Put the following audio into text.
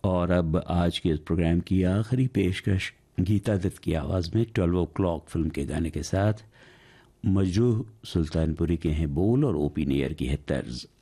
और अब आज के इस प्रोग्राम की आखिरी पेशकश गीता दत्त की आवाज़ में 12 o'clock फिल्म के गाने के साथ। मजरूह सुल्तानपुरी के हैं बोल और ओपी नैयर की है तर्ज।